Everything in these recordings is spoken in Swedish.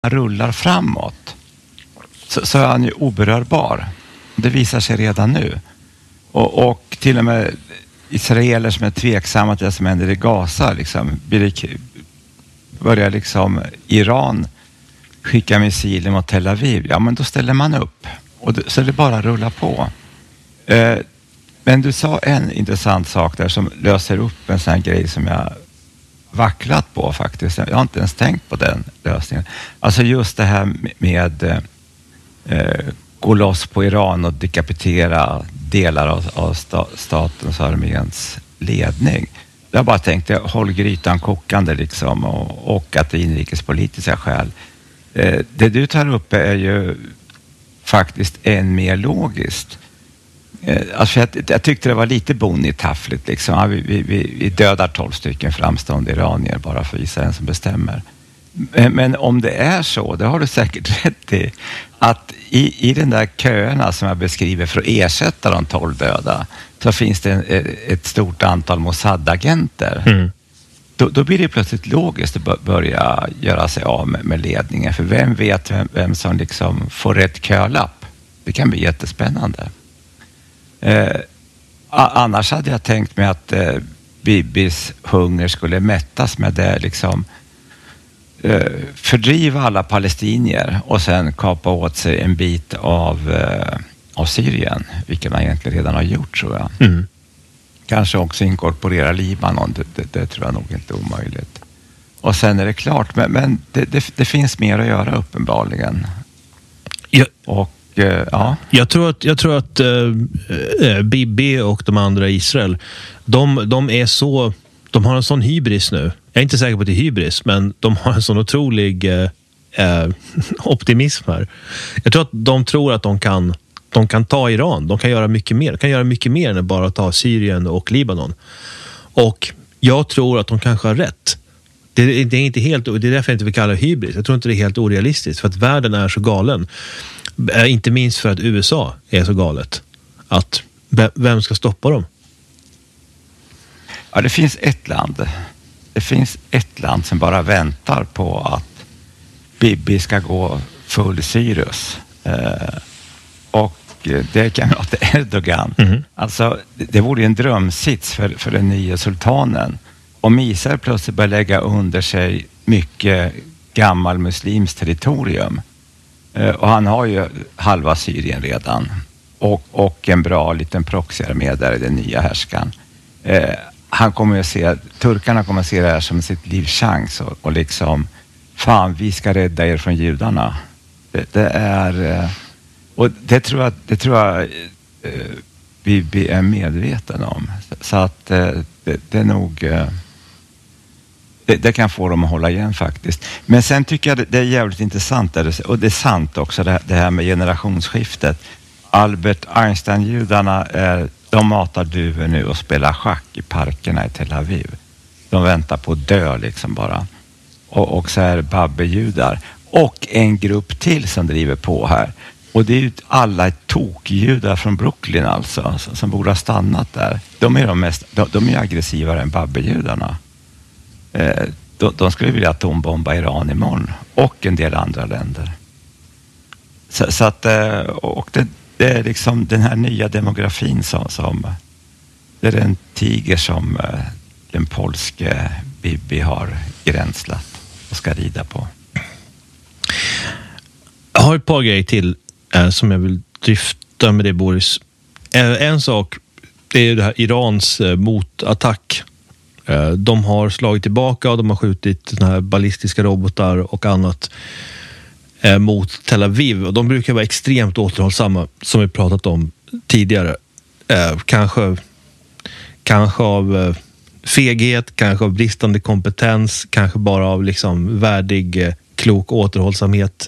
rullar framåt så är han ju oberörbar. Det visar sig redan nu. Och till och med israeler som är tveksamma till det som händer i Gaza, liksom, börjar liksom Iran skicka missiler mot Tel Aviv. Ja, men då ställer man upp. Så det bara rullar på. Men du sa en intressant sak där som löser upp en sån här grej som jag vacklat på faktiskt. Jag har inte ens tänkt på den lösningen. Alltså just det här med gå loss på Iran och dekapitera delar av statens och arméns ledning. Jag bara tänkte, håll grytan kokande liksom, och att det är inrikespolitiska skäl. Det du tar upp är ju faktiskt än mer logiskt. Alltså jag tyckte det var lite bonnitaffligt liksom. Ja, vi dödar 12 stycken framstående iranier bara för att visa en som bestämmer. Men om det är så, det har du säkert rätt i, att i den där köerna som jag beskriver för att ersätta de 12 döda, så finns det ett stort antal Mossad-agenter. Mm. Då blir det plötsligt logiskt att börja göra sig av med ledningen. För vem vet vem som liksom får rätt kölapp? Det kan bli jättespännande. Annars hade jag tänkt mig att Bibis hunger skulle mättas med det liksom fördriva alla palestinier och sen kapa åt sig en bit av Syrien, vilket man egentligen redan har gjort, tror jag. Mm. Kanske också inkorporera Libanon, det tror jag nog inte är omöjligt. Och sen är det klart, men det finns mer att göra uppenbarligen. Ja. Och ja. Jag tror att Bibi och de andra i Israel, de är så, de har en sån hybris nu. Jag är inte säker på att det är hybris, men de har en sån otrolig optimism här. Jag tror att de tror att de kan ta Iran. De kan göra mycket mer. De kan göra mycket mer än att bara ta Syrien och Libanon. Och jag tror att de kanske har rätt. Det är inte helt, det är därför jag inte vill kalla det hybris. Jag tror inte det är helt orealistiskt, för att världen är så galen. Inte minst för att USA är så galet. Att vem ska stoppa dem? Ja, det finns ett land. Det finns ett land som bara väntar på att Bibi ska gå full Cyrus. Och det kan vara Erdogan. Mm-hmm. Alltså, det vore en drömsits för den nya sultanen. Om Israel plötsligt börjar lägga under sig mycket gammal muslims territorium. Och han har ju halva Syrien redan. Och en bra liten proxyarmé där i den nya härskan. Turkarna kommer att se det här som sitt livs chans. Och liksom, fan, vi ska rädda er från judarna. Det är... Och det tror jag vi är medvetna om. Så att det är nog... Det kan få dem att hålla igen faktiskt. Men sen tycker jag det är jävligt intressant. Och det är sant också, det här med generationsskiftet. Albert Einstein-judarna, de matar duvor nu och spelar schack i parkerna i Tel Aviv. De väntar på att dö liksom bara. Och så är det Babbe-judar. Och en grupp till som driver på här. Och det är ju alla tokjudar från Brooklyn alltså, som borde ha stannat där. De är aggressivare än Babbe-judarna. De skulle vilja atombomba Iran imorgon. Och en del andra länder. Så att, och det är liksom den här nya demografin som det är en tiger som den polske Bibi har gränslat och ska rida på. Jag har ett par grejer till som jag vill dryfta med det, Boris. En sak, det är det här Irans motattack. De har slagit tillbaka och de har skjutit såna här ballistiska robotar och annat mot Tel Aviv. Och de brukar vara extremt återhållsamma, som vi pratat om tidigare. Kanske av feghet, kanske av bristande kompetens, kanske bara av liksom värdig, klok återhållsamhet.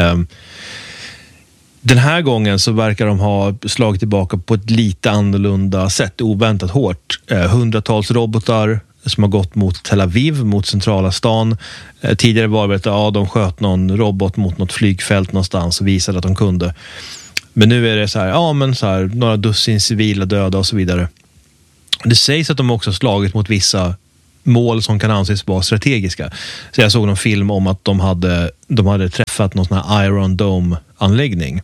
Den här gången så verkar de ha slagit tillbaka på ett lite annorlunda sätt, oväntat hårt. Hundratals robotar som har gått mot Tel Aviv, mot centrala stan. Tidigare var det att de sköt någon robot mot något flygfält någonstans och visade att de kunde. Men nu är det så här, några dussin civila döda och så vidare. Det sägs att de också har slagit mot vissa mål som kan anses vara strategiska. Så jag såg någon film om att de hade träffat någon sån här Iron Dome-anläggning.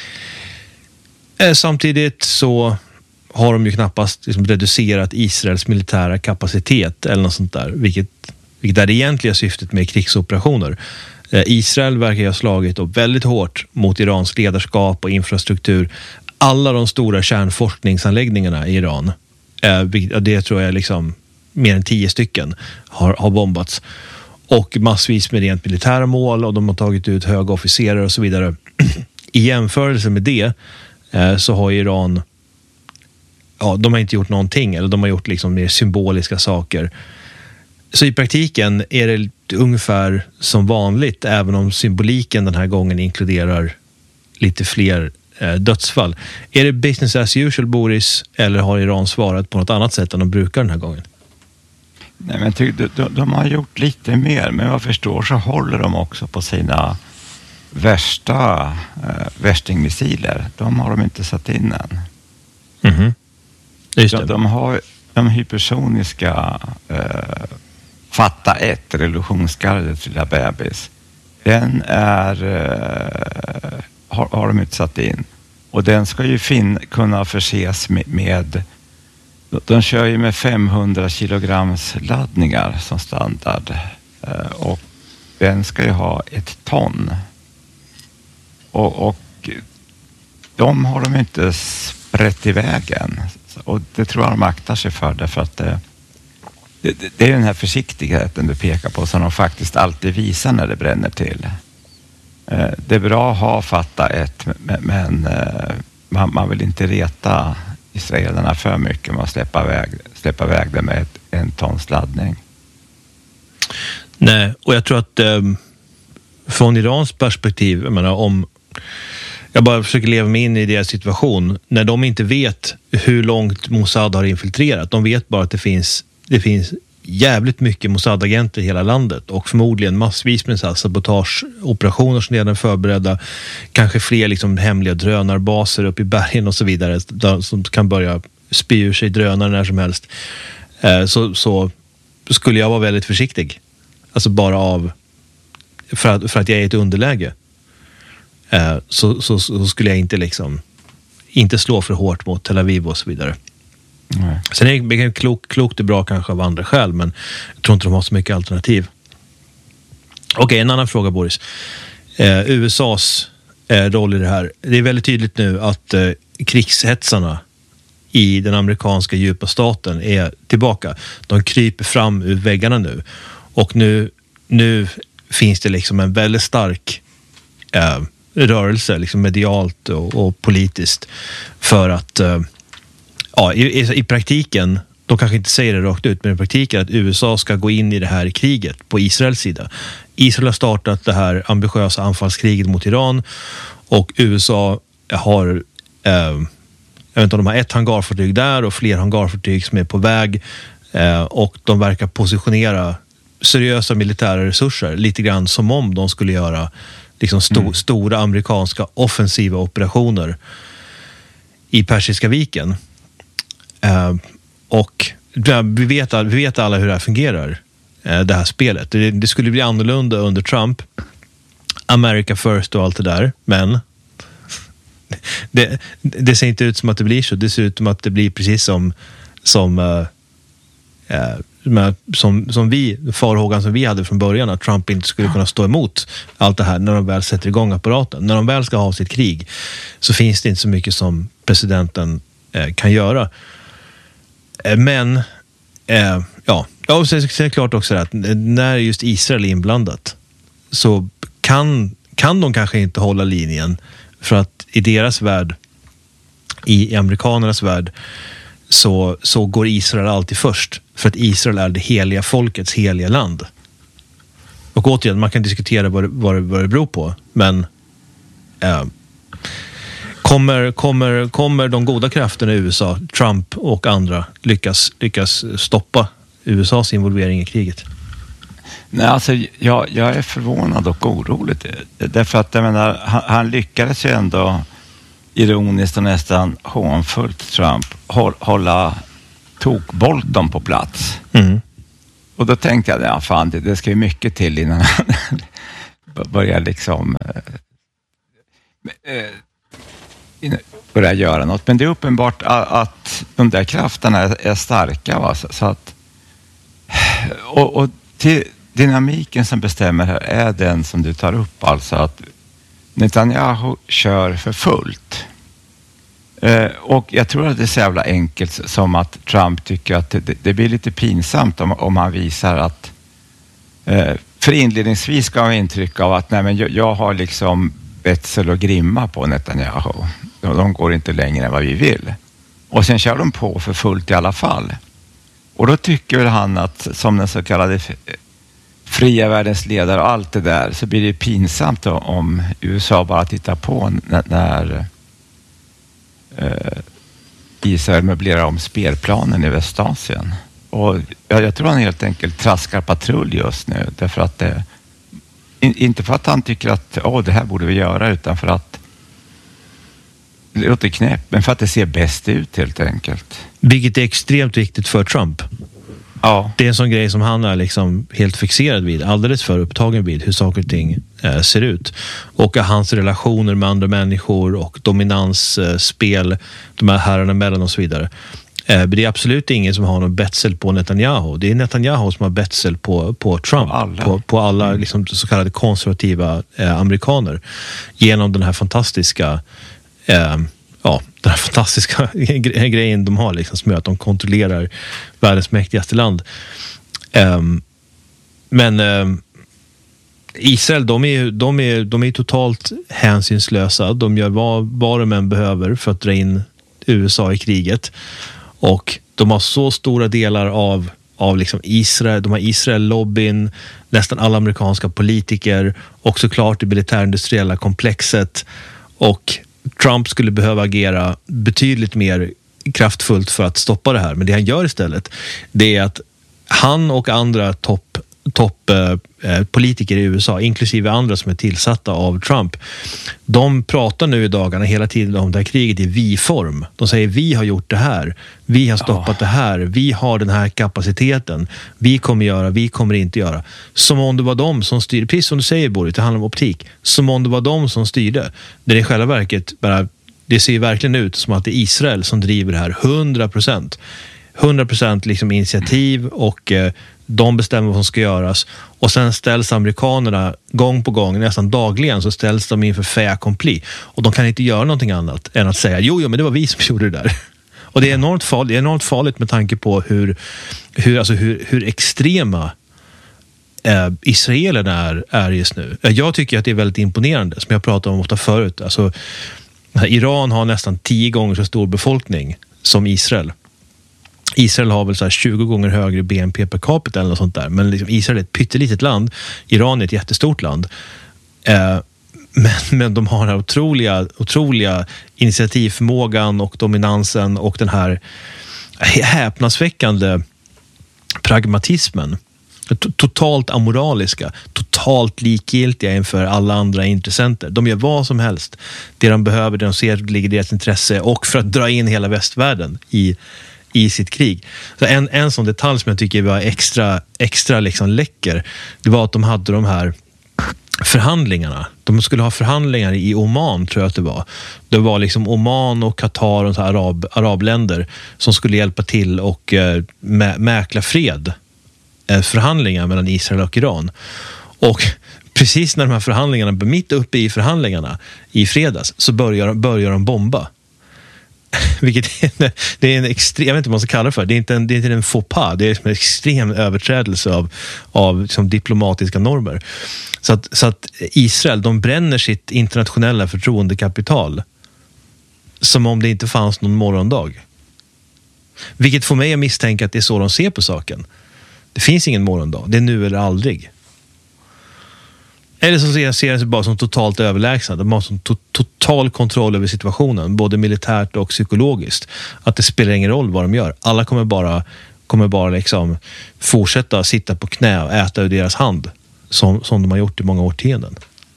Samtidigt så har de ju knappast liksom reducerat Israels militära kapacitet eller något sånt där, vilket är det egentliga syftet med krigsoperationer. Israel verkar ha slagit upp väldigt hårt mot Irans ledarskap och infrastruktur. Alla de stora kärnforskningsanläggningarna i Iran, det tror jag liksom mer än 10 stycken har bombats. Och massvis med rent militära mål, och de har tagit ut höga officerare och så vidare. I jämförelse med det så har Iran, de har inte gjort någonting, eller de har gjort liksom mer symboliska saker. Så i praktiken är det ungefär som vanligt, även om symboliken den här gången inkluderar lite fler dödsfall. Är det business as usual, Boris, eller har Iran svarat på något annat sätt än de brukar den här gången? Nej, men de har gjort lite mer, men vad jag förstår så håller de också på sina värsta värstingmissiler. De har de inte satt in än. Mm-hmm. Just det. De har de hypersoniska Fatta 1, revolutionsgardets lilla bebis. Den har de inte satt in. Och den ska ju kunna förses med de kör ju med 500 kilograms laddningar som standard. Och den ska ju ha 1 ton. Och de har de inte sprätt i vägen. Och det tror jag de aktar sig för, därför att det är den här försiktigheten du pekar på som de faktiskt alltid visar när det bränner till. Det är bra att ha Fatta 1, men man vill inte reta israelerna för mycket med att släppa iväg det med 1 tons laddning. Nej, och jag tror att från Irans perspektiv, jag menar, om jag bara försöker leva mig in i deras situation, när de inte vet hur långt Mossad har infiltrerat, de vet bara att det finns jävligt mycket Mossad-agenter i hela landet, och förmodligen massvis med sabotageoperationer som redan är förberedda, kanske fler liksom hemliga drönarbaser uppe i bergen och så vidare, som kan börja spy ur sig drönare när som helst. Så skulle jag vara väldigt försiktig, alltså bara för att jag är i ett underläge. Så skulle jag inte slå för hårt mot Tel Aviv och så vidare. Nej. Sen är det klokt och bra kanske av andra skäl, men jag tror inte de har så mycket alternativ. Okej, en annan fråga, Boris. USAs roll i det här. Det är väldigt tydligt nu att krigshetsarna i den amerikanska djupa staten är tillbaka. De kryper fram ur väggarna nu. Och nu finns det liksom en väldigt stark rörelse, liksom medialt och politiskt, för att i praktiken, de kanske inte säger det rakt ut, men i praktiken att USA ska gå in i det här kriget på Israels sida. Israel har startat det här ambitiösa anfallskriget mot Iran, och USA har jag vet inte om de har 1 hangarfartyg där och fler hangarfartyg som är på väg, och de verkar positionera seriösa militära resurser lite grann som om de skulle göra liksom stora amerikanska offensiva operationer i Persiska viken. Och vi vet alla hur det här fungerar, det här spelet. Det skulle bli annorlunda under Trump, America first och allt det där, men det ser inte ut som att det blir så. Det ser ut som att det blir precis som farhågan som vi hade från början, att Trump inte skulle kunna stå emot allt det här när de väl sätter igång apparaten. När de väl ska ha sitt krig så finns det inte så mycket som presidenten kan göra. Men och så är det klart också att när just Israel är inblandat så kan de kanske inte hålla linjen, för att i deras värld, i amerikanernas värld, så går Israel alltid först, för att Israel är det heliga folkets heliga land. Och återigen, man kan diskutera vad det beror på, men kommer de goda krafterna i USA, Trump och andra, lyckas stoppa USAs involvering i kriget? Nej, alltså jag är förvånad och orolig. Därför att jag menar, han lyckades ju ändå ironiskt och nästan hånfullt, Trump, hålla tokbolten på plats. Mm. Och då tänkte jag, ja fan, det ska ju mycket till innan han börjar liksom börja göra något. Men det är uppenbart att de där krafterna är starka. Va? Så att, och till dynamiken som bestämmer här är den som du tar upp, alltså att Netanyahu kör för fullt. Och jag tror att det är så jävla enkelt som att Trump tycker att det blir lite pinsamt om han visar att för inledningsvis ska han intryck av att nej, men jag har liksom betsel och grimma på Netanyahu. De går inte längre än vad vi vill. Och sen kör de på för fullt i alla fall. Och då tycker väl han att som den så kallade fria världens ledare och allt det där, så blir det pinsamt om USA bara tittar på när Israel möblerar om spelplanen i Västasien. Och jag tror han helt enkelt traskar patrull just nu, därför att inte för att han tycker att det här borde vi göra, utan för att det låter knäpp, men för att det ser bäst ut helt enkelt. Vilket är extremt viktigt för Trump. Ja. Det är en sån grej som han är liksom helt fixerad vid, alldeles för upptagen vid hur saker och ting ser ut. Och hans relationer med andra människor och dominansspel, de här herrarna mellan och så vidare. Det är absolut ingen som har någon betsel på Netanyahu. Det är Netanyahu som har betsel på Trump, på alla liksom, så kallade konservativa amerikaner, genom den här fantastiska den här fantastiska grejen de har liksom, som gör att de kontrollerar världens mäktigaste land. Men Israel, de är totalt hänsynslösa. De gör vad de än behöver för att dra in USA i kriget. Och de har så stora delar av liksom Israel. De har Israel-lobbyn, nästan alla amerikanska politiker och såklart det militärindustriella komplexet. Och Trump skulle behöva agera betydligt mer kraftfullt för att stoppa det här. Men det han gör istället, det är att han och andra politiker i USA, inklusive andra som är tillsatta av Trump, de pratar nu i dagarna hela tiden om det här kriget i vi-form. De säger vi har gjort det här, vi har stoppat det här, vi har den här kapaciteten, vi kommer inte göra. Som om det var de som styrde, precis som du säger Boris, det handlar om optik, som om det var de som styrde. Det är i själva verket bara, det ser verkligen ut som att det är Israel som driver det här 100% liksom initiativ och de bestämmer vad som ska göras. Och sen ställs amerikanerna gång på gång, nästan dagligen, så ställs de inför fait accompli. Och de kan inte göra någonting annat än att säga jo men det var vi som gjorde det där. Och det är enormt farligt med tanke på hur extrema israelerna är just nu. Jag tycker att det är väldigt imponerande, som jag pratade om ofta förut. Alltså, Iran har nästan 10 gånger så stor befolkning som Israel. Israel har väl så här 20 gånger högre BNP per capita eller något sånt där. Men liksom Israel är ett pyttelitet land. Iran är ett jättestort land. Men de har den här otroliga initiativförmågan och dominansen och den här häpnadsväckande pragmatismen. Totalt amoraliska, totalt likgiltiga inför alla andra intressenter. De gör vad som helst. Det de behöver, det de ser ligger i deras intresse, och för att dra in hela västvärlden i sitt krig. Så en sån detalj som jag tycker var extra liksom läcker, det var att de hade de här förhandlingarna. De skulle ha förhandlingar i Oman, tror jag att det var. Det var liksom Oman och Qatar och så arabländer som skulle hjälpa till och mäkla fred. Förhandlingar mellan Israel och Iran. Och precis när de här förhandlingarna, mitt uppe i förhandlingarna i fredags, så börjar de bomba. Vilket det är en extrem, jag vet inte vad man ska kalla det för. Det är inte en faux pas, det är en extrem överträdelse av liksom diplomatiska normer. Så att Israel, de bränner sitt internationella förtroendekapital som om det inte fanns någon morgondag. Vilket får mig att misstänka att det är så de ser på saken. Det finns ingen morgondag, det är nu eller aldrig. Eller så ser det bara som totalt överlägsna. De har som total kontroll över situationen, både militärt och psykologiskt. Att det spelar ingen roll vad de gör. Alla kommer bara liksom fortsätta sitta på knä och äta ur deras hand, som de har gjort i många årtionden.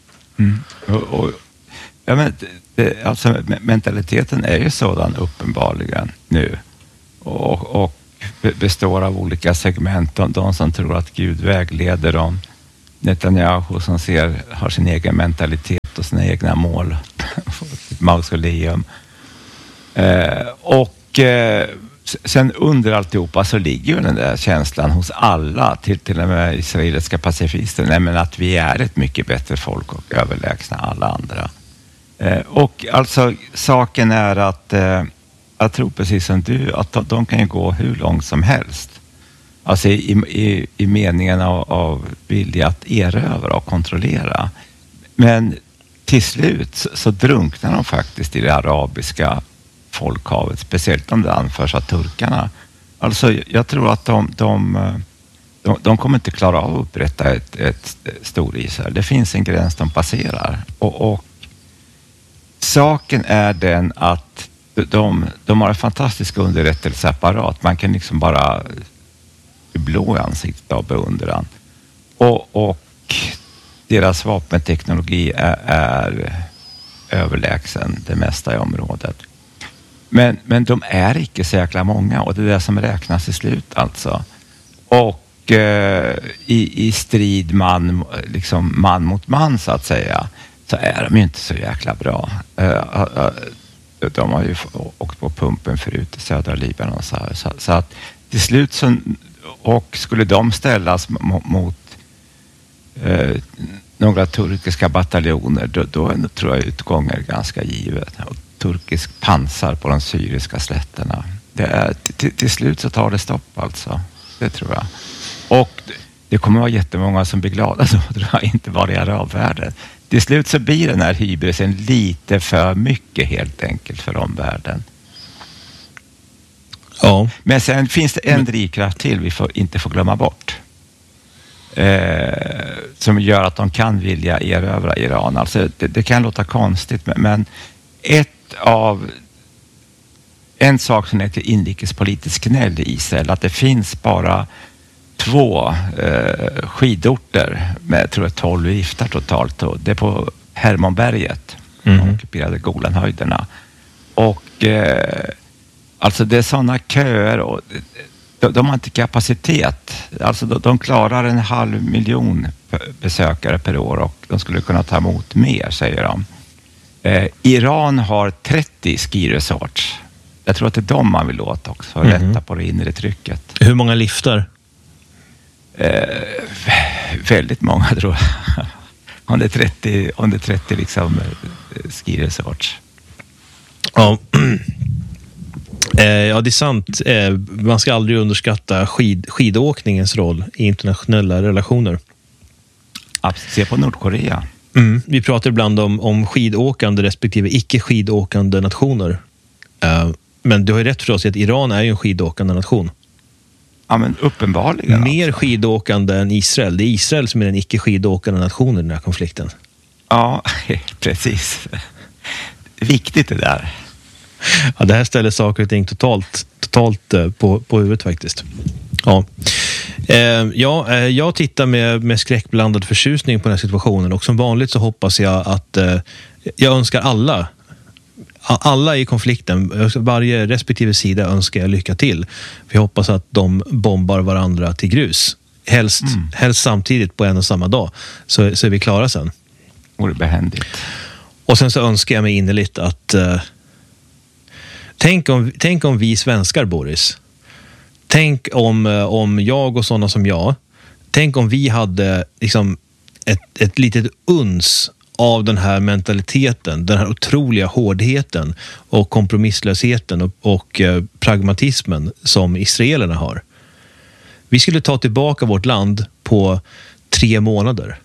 Ja, men mentaliteten är ju sådan uppenbarligen nu. Och består av olika segment. De som tror att Gud vägleder dem. Netanyahu som har sin egen mentalitet och sina egna mål. Mausoleum. Sen under alltihopa så ligger ju den där känslan hos alla, till och med israeliska pacifister, nämligen att vi är ett mycket bättre folk och överlägsna alla andra. Och alltså saken är att jag tror precis som du att de kan ju gå hur långt som helst. Alltså i meningen av vilja att erövra och kontrollera. Men till slut så drunknar de faktiskt i det arabiska folkhavet, speciellt om det anförs av turkarna. Alltså jag tror att de kommer inte klara av att upprätta ett stor Israel. Det finns en gräns de passerar. Och saken är den att de har en fantastisk underrättelseapparat. Man kan liksom bara bli blå i ansiktet av beundran. Och deras vapenteknologi är överlägsen det mesta i området. Men de är inte så jäkla många och det är det som räknas i slut alltså. Och i strid man mot man så att säga, så är de ju inte så jäkla bra. De har ju åkt på pumpen förut i södra Libanon och så att till slut och skulle de ställas mot några turkiska bataljoner, då tror jag utgången är ganska givet. Och turkisk pansar på de syriska slätterna. Det är, till slut så tar det stopp alltså. Det tror jag. Och det kommer vara jättemånga som blir glada då, tror jag, inte bara i arabvärlden. Till slut så blir den här hybrisen lite för mycket helt enkelt för omvärlden. Ja. Men sen finns det en drivkraft till vi inte får glömma bort. Som gör att de kan vilja erövra Iran. Alltså det kan låta konstigt, men en sak som heter inrikespolitisk gnäll i Israel, att det finns bara 2 skidorter med, tror jag, 12 giftar totalt. Och det är på Hermonberget, de ockuperade Golanhöjderna. Och alltså det är sådana köer och de har inte kapacitet. Alltså de klarar 500 000 besökare per år och de skulle kunna ta emot mer, säger de. Iran har 30 skiresorts. Jag tror att det är de man vill åt också för att lätta på det inre trycket. Hur många liftar? Väldigt många, tror jag. Om det är 30 liksom skiresorts. Ja. Ja, det är sant. Man ska aldrig underskatta skidåkningens roll i internationella relationer. Se på Nordkorea. Vi pratar ibland om skidåkande respektive icke-skidåkande nationer. Men du har ju rätt för oss att Iran är ju en skidåkande nation. Ja, men uppenbarligen. Mer skidåkande än Israel. Det är Israel som är den icke-skidåkande nationen i den här konflikten. Ja, precis. Viktigt det där. Ja, det här ställer saker och ting totalt på huvudet faktiskt. Ja. Jag tittar med skräckblandad förtjusning på den här situationen och som vanligt så hoppas jag att jag önskar alla i konflikten, varje respektive sida önskar jag lycka till. För jag hoppas att de bombar varandra till grus. Helst samtidigt på en och samma dag. Så är vi klara sen. Och det är behändigt. Och sen så önskar jag mig innerligt att tänk om vi svenskar, Boris. Tänk om jag och sådana som jag. Tänk om vi hade liksom ett litet uns av den här mentaliteten, den här otroliga hårdheten och kompromisslösheten och pragmatismen som israelerna har. Vi skulle ta tillbaka vårt land på 3 månader.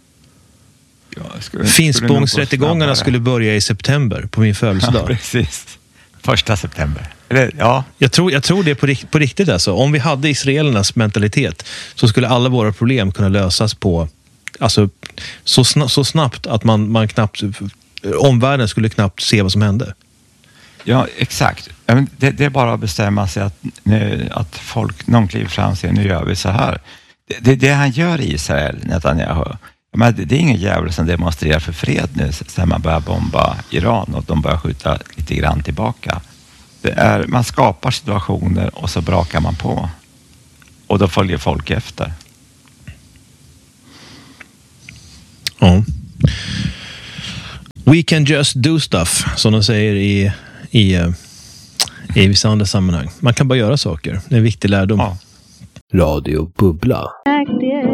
Finspångsrättegångarna skulle börja i september på min födelsedag. Ja, precis. 1 september. Eller, ja. Jag tror det är på riktigt alltså. Om vi hade israelernas mentalitet så skulle alla våra problem kunna lösas på så snabbt att man knappt, omvärlden skulle knappt se vad som hände. Ja, exakt. Det är bara att bestämma sig att folk, någon kliver fram och säger nu gör vi så här. Det han gör i Israel, Netanyahu, men det är ingen jävel som demonstrerar för fred nu sen man börjar bomba Iran och de börjar skjuta lite grann tillbaka. Man skapar situationer och så brakar man på. Och då följer folk efter. Ja. We can just do stuff, som de säger i vissa andra sammanhang. Man kan bara göra saker. Det är en viktig lärdom. Ja. Radio Bubbla.